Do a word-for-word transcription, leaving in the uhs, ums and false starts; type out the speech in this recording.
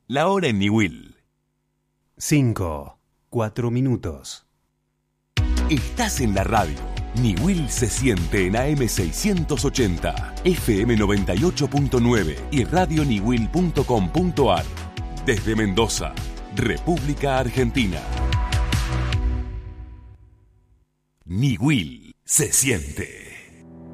La hora en Niwil. Cinco, cuatro minutos. Estás en la radio. Niwil se siente en A M seiscientos ochenta, F M noventa y ocho punto nueve y radio niwil punto com punto ar. Desde Mendoza, República Argentina. Niwil se siente.